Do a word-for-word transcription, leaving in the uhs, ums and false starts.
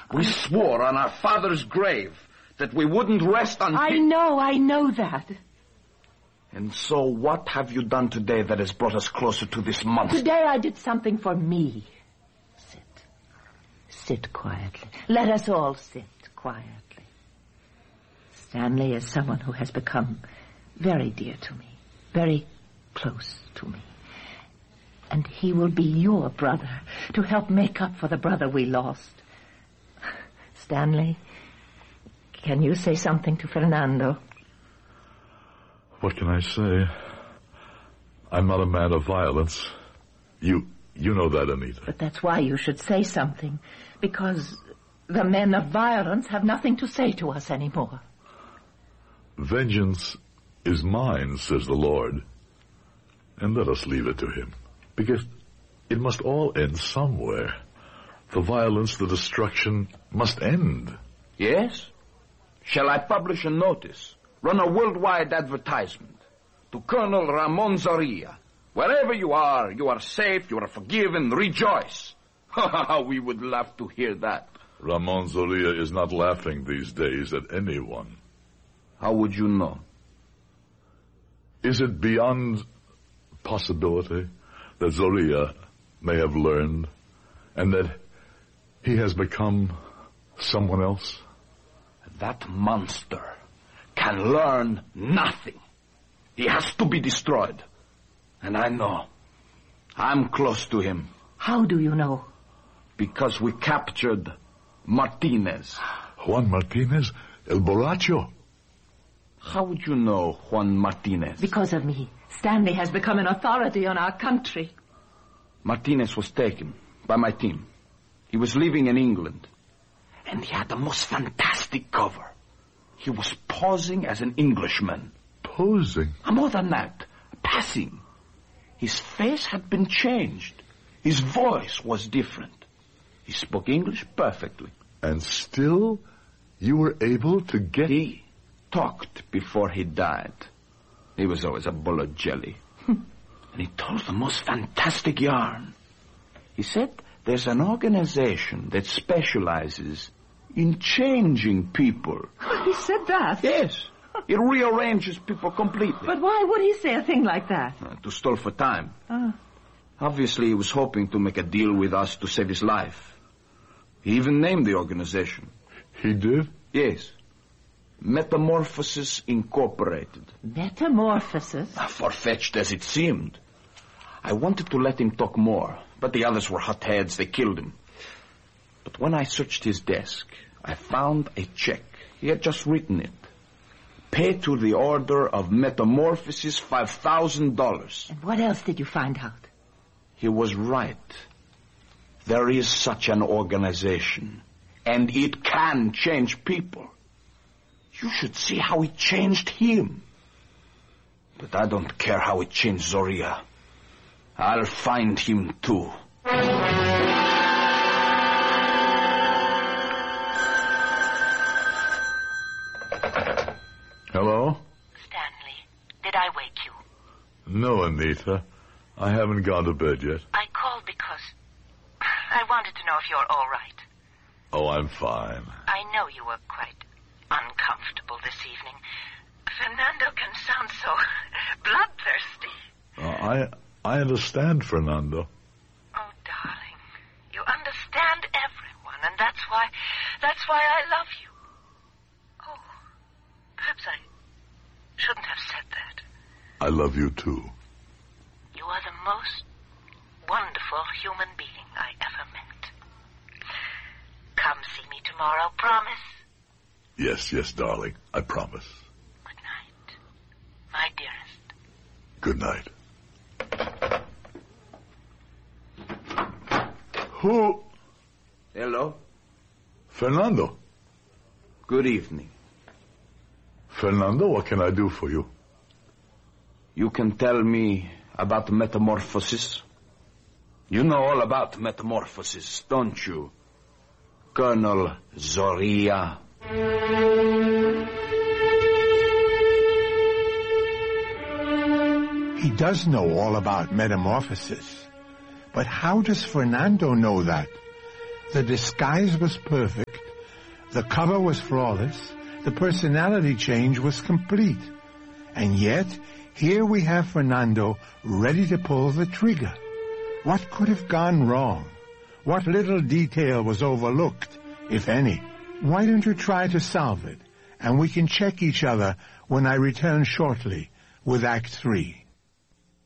We swore on our father's grave that we wouldn't rest until... I know, I know that. And so what have you done today that has brought us closer to this monster? Today I did something for me. Sit. Sit quietly. Let us all sit quietly. Stanley is someone who has become very dear to me, very close to me. And he will be your brother to help make up for the brother we lost. Stanley, can you say something to Fernando? What can I say? I'm not a man of violence. You, you know that, Anita. But that's why you should say something, because the men of violence have nothing to say to us anymore. Vengeance is mine, says the Lord. And let us leave it to him, because it must all end somewhere. The violence, the destruction must end. Yes? Shall I publish a notice, run a worldwide advertisement to Colonel Ramon Zorilla? Wherever you are, you are safe, you are forgiven, rejoice. We would love to hear that. Ramon Zorilla is not laughing these days at anyone. How would you know? Is it beyond possibility that Zorilla may have learned and that he has become someone else? That monster can learn nothing. He has to be destroyed. And I know. I'm close to him. How do you know? Because we captured Martinez. Juan Martinez? El Borracho? How would you know Juan Martinez? Because of me. Stanley has become an authority on our country. Martinez was taken by my team. He was living in England. And he had the most fantastic cover. He was posing as an Englishman. Posing? More than that. Passing. His face had been changed. His voice was different. He spoke English perfectly. And still you were able to get... He talked before he died. He was always a bull of jelly. And he told the most fantastic yarn. He said there's an organization that specializes in changing people. He said that? Yes. It rearranges people completely. But why would he say a thing like that? Uh, to stall for time. Oh. Obviously, he was hoping to make a deal with us to save his life. He even named the organization. He did? Yes. Metamorphosis Incorporated. Metamorphosis? Far-fetched as it seemed. I wanted to let him talk more, but the others were hotheads. They killed him. But when I searched his desk, I found a check. He had just written it. Pay to the order of Metamorphosis five thousand dollars. And what else did you find out? He was right. There is such an organization, and it can change people. You should see how it changed him. But I don't care how it changed Zorilla. I'll find him too. Hello? Stanley, did I wake you? No, Anita. I haven't gone to bed yet. I called because I wanted to know if you're all right. Oh, I'm fine. I know you were quite uncomfortable this evening. Fernando can sound so bloodthirsty. Uh, I I understand, Fernando. Oh, darling, you understand everyone, and that's why, that's why I love you. Oh, perhaps I shouldn't have said that. I love you, too. You are the most wonderful human being I ever met. Come see me tomorrow, promise? Yes, yes, darling. I promise. Good night, my dearest. Good night. Who? Hello? Fernando. Good evening. Fernando, what can I do for you? You can tell me about metamorphosis? You know all about metamorphosis, don't you, Colonel Zorilla? He does know all about metamorphosis. But how does Fernando know that? The disguise was perfect, The cover was flawless. The personality change was complete. And yet, here we have Fernando ready to pull the trigger. What could have gone wrong? What little detail was overlooked, if any? Why don't you try to solve it? And we can check each other when I return shortly with Act Three.